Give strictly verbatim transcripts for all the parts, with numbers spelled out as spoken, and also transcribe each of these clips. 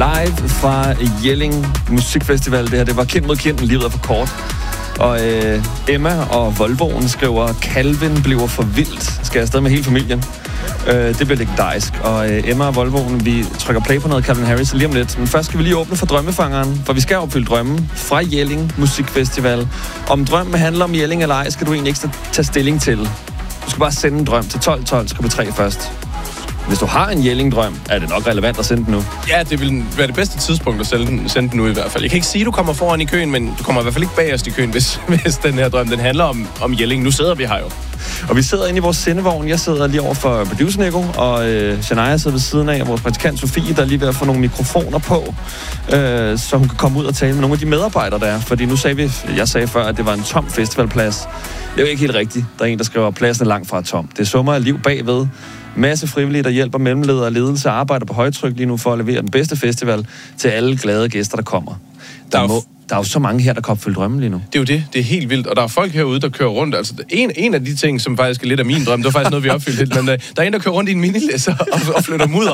live fra Jelling Musikfestival. Det her, det var Kind mod Kind, livet er for kort. Og øh, Emma og Volvoen skriver, Calvin bliver for vildt. Skal jeg afsted med hele familien? Øh, det bliver legendarisk. Og øh, Emma og Volvoen, vi trykker play på noget Calvin Harris lige om lidt. Men først skal vi lige åbne for Drømmefangeren, for vi skal opfylde drømmen fra Jelling Musikfestival. Om drømmen handler om Jelling eller ej, skal du egentlig ikke tage stilling til. Du skal bare sende en drøm til tolv tolv, skriv tre først. Hvis du har en Jelling-drøm, er det nok relevant at sende den nu. Ja, det vil være det bedste tidspunkt at sende den, sende den nu i hvert fald. Jeg kan ikke sige, at du kommer foran i køen, men du kommer i hvert fald ikke bagerst i køen, hvis, hvis den her drøm den handler om, om Jelling. Nu sidder vi her jo. Og vi sidder inde i vores sendevogn. Jeg sidder lige over for producer Nico, og øh, Shania sidder ved siden af, vores praktikant Sofie, der er lige ved at få nogle mikrofoner på, øh, så hun kan komme ud og tale med nogle af de medarbejdere, der er. Fordi nu sagde vi, jeg sagde før, at det var en tom festivalplads. Det er jo ikke helt rigtigt. Der er en, der skriver, at pladsen er langt fra tom. Det summer af liv bagved. Masse frivillige, der hjælper mellemledere og ledelse og arbejder på højtryk lige nu for at levere den bedste festival til alle glade gæster, der kommer. Der, der, må, der er jo så mange her, der kan opfylde drømmen lige nu. Det er jo det. Det er helt vildt. Og der er folk herude, der kører rundt. Altså, en, en af de ting, som faktisk er lidt af min drøm, det var faktisk noget, vi opfyldte. Men der er en, der kører rundt i en minilæsser og, og flytter mudder.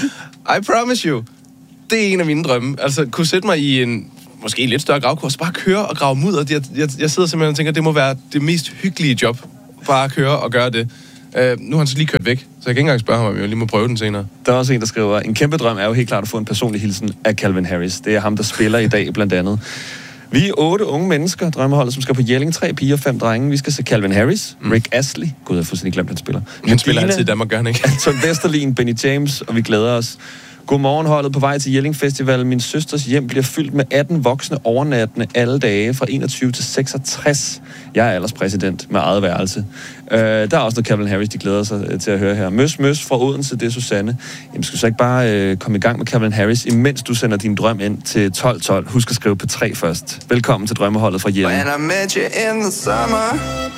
I promise you. Det er en af mine drømme. Altså, kunne sætte mig i en måske en lidt større gravkurs, bare køre og grave mudder. Jeg, jeg, jeg sidder simpelthen og tænker, at det må være det mest hyggelige job. Bare at køre og gøre det. Uh, nu har han så lige kørt væk, så jeg kan ikke engang spørge ham, om jeg lige må prøve den senere. Der er også en, der skriver, en kæmpe drøm er jo helt klart at få en personlig hilsen af Calvin Harris. Det er ham, der spiller i dag, blandt andet. Vi er otte unge mennesker, drømmeholdet, som skal på Jelling. Tre piger, fem drenge. Vi skal se Calvin Harris, mm. Rick Astley. Gud, jeg har fuldstændig glemt, han spiller. Han Medina, spiller altid i Danmark, gør han ikke? Anton Vesterlin, Benny James, og vi glæder os. Godmorgen, holdet, på vej til Jelling Festival. Min søsters hjem bliver fyldt med atten voksne overnattende alle dage fra enogtyve til seksogtres. Jeg er alderspræsident med eget værelse. Uh, der er også noget Calvin Harris, de glæder sig til at høre her. Møs, møs fra Odense, det er Susanne. Jamen, skal du så ikke bare uh, komme i gang med Calvin Harris, imens du sender din drøm ind til tolv tolv? Husk at skrive på tre først. Velkommen til Drømmeholdet fra Jelling. When I met you in the summer,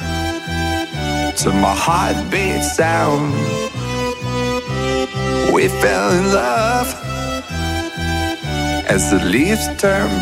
to my heartbeat sound, we fell in love as the leaves turn